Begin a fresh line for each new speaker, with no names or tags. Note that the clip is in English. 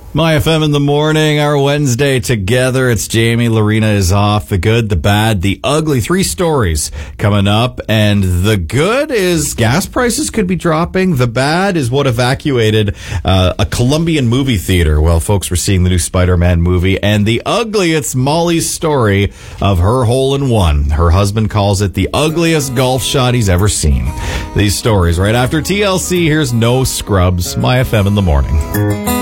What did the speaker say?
My FM in the morning, our Wednesday together. It's Jamie. Lorena is off. The good, the bad, the ugly. 3 stories coming up. And the good is gas prices could be dropping. The bad is what evacuated a Colombian movie theater while folks were seeing the new Spider-Man movie. And the ugly, it's Molly's story of her hole-in-one. Her husband calls it the ugliest golf shot he's ever seen. These stories right after TLC. Here's No Scrubs. My FM in the morning.